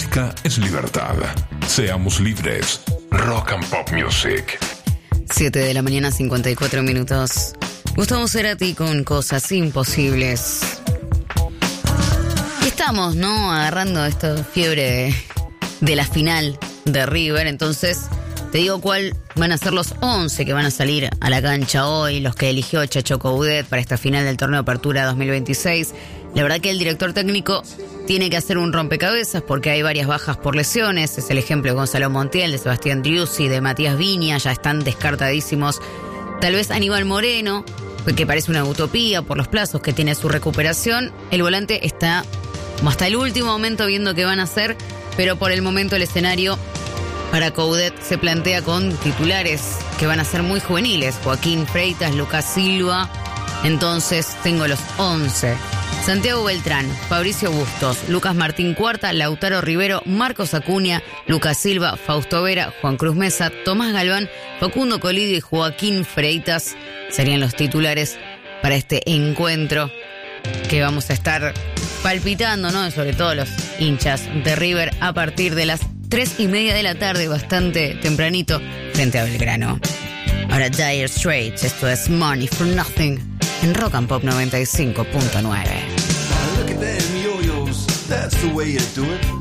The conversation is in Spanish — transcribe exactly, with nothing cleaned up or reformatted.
música es libertad. Seamos libres. Rock and Pop Music. siete de la mañana, cincuenta y cuatro minutos. Gustavo Cerati con Cosas Imposibles. Y estamos, ¿no? Agarrando esta fiebre de, de la final de River. Entonces, te digo cuál van a ser los once que van a salir a la cancha hoy, los que eligió Chacho Coudet para esta final del torneo Apertura dos mil veintiséis. La verdad que el director técnico tiene que hacer un rompecabezas porque hay varias bajas por lesiones. Es el ejemplo de Gonzalo Montiel, de Sebastián Driussi, de Matías Viña, ya están descartadísimos. Tal vez Aníbal Moreno, que parece una utopía por los plazos que tiene su recuperación. El volante está hasta el último momento viendo qué van a hacer, pero por el momento el escenario para Coudet se plantea con titulares que van a ser muy juveniles. Joaquín Freitas, Lucas Silva. Entonces tengo los once. Santiago Beltrán, Fabricio Bustos, Lucas Martín Cuarta, Lautaro Rivero, Marcos Acuña, Lucas Silva, Fausto Vera, Juan Cruz Mesa, Tomás Galván, Facundo Colidio y Joaquín Freitas serían los titulares para este encuentro que vamos a estar palpitando, ¿no? Sobre todo los hinchas de River a partir de las tres y media de la tarde, bastante tempranito, frente a Belgrano. Ahora Dire Straits, esto es Money for Nothing en Rock and Pop noventa y cinco punto nueve. Look at them yo-yos, that's the way you do it.